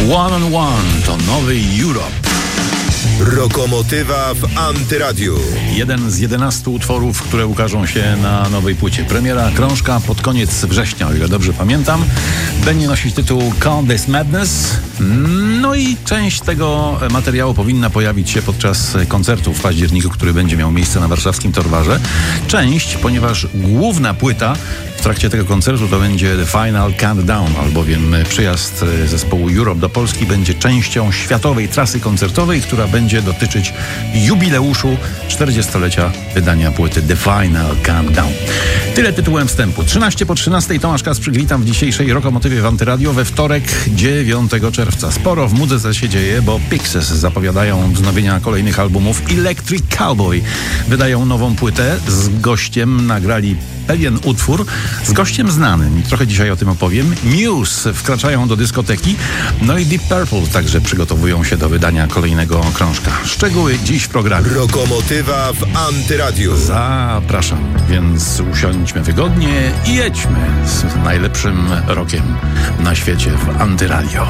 One on One to nowy Europe. Rokomotywa w Antyradiu. Jeden z 11 utworów, które ukażą się na nowej płycie. Premiera krążka pod koniec września, o ile dobrze pamiętam. Będzie nosić tytuł Count This Madness. No i część tego materiału powinna pojawić się podczas koncertu w październiku, który będzie miał miejsce na warszawskim Torwarze. Część, ponieważ główna płyta w trakcie tego koncertu to będzie The Final Countdown, albowiem przyjazd zespołu Europe do Polski będzie częścią światowej trasy koncertowej, która będzie dotyczyć jubileuszu 40-lecia wydania płyty The Final Countdown. Tyle tytułem wstępu. 13 po 13 Tomasz Kasprzyk, witam w dzisiejszej Rokomotywie w Antyradio we wtorek 9 czerwca. Sporo w muzyce się dzieje, bo Pixies zapowiadają wznowienia kolejnych albumów. Electric Cowboy wydają nową płytę. Z gościem nagrali pewien utwór, z gościem znanym i trochę dzisiaj o tym opowiem. Muse wkraczają do dyskoteki, no i Deep Purple także przygotowują się do wydania kolejnego krążka. Szczegóły dziś w programie. Rokomotywa w Antyradiu. Zapraszam, więc usiądźmy wygodnie i jedźmy z najlepszym rokiem na świecie w Antyradio.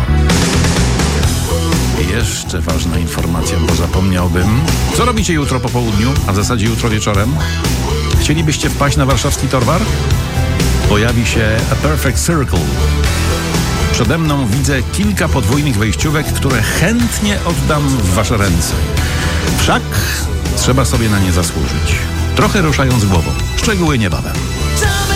Jeszcze ważna informacja, bo zapomniałbym. Co robicie jutro po południu, a w zasadzie jutro wieczorem? Chcielibyście wpaść na warszawski Torwar? Pojawi się A Perfect Circle. Przede mną widzę kilka podwójnych wejściówek, które chętnie oddam w wasze ręce. Wszak trzeba sobie na nie zasłużyć. Trochę ruszając głową. Szczegóły niebawem.